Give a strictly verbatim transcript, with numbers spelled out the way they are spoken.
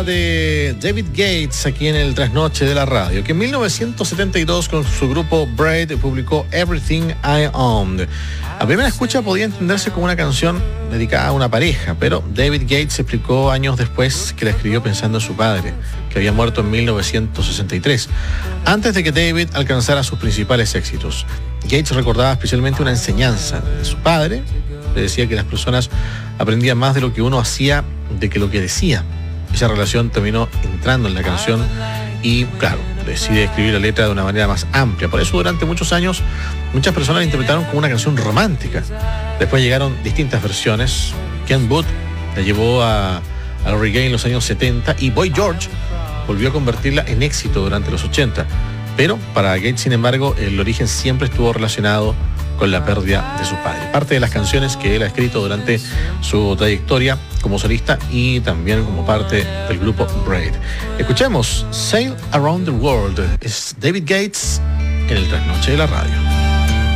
música de David Gates aquí en el Trasnoche de la Radio, que en mil novecientos setenta y dos con su grupo Braid publicó Everything I Owned. A primera escucha podía entenderse como una canción dedicada a una pareja, pero David Gates explicó años después que la escribió pensando en su padre, que había muerto en mil novecientos sesenta y tres, antes de que David alcanzara sus principales éxitos. Gates recordaba especialmente una enseñanza de su padre. Le decía que las personas aprendían más de lo que uno hacía de que lo que decía. Esa relación terminó entrando en la canción y, claro, decide escribir la letra de una manera más amplia. Por eso durante muchos años muchas personas la interpretaron como una canción romántica. Después llegaron distintas versiones. Ken Booth la llevó a, al reggae en los años setenta y Boy George volvió a convertirla en éxito durante los ochenta. Pero para Gates, sin embargo, el origen siempre estuvo relacionado con la pérdida de su padre. Parte de las canciones que él ha escrito durante su trayectoria como solista y también como parte del grupo Braid. Escuchemos Sail Around the World. Es David Gates en el Trasnoche de la Radio.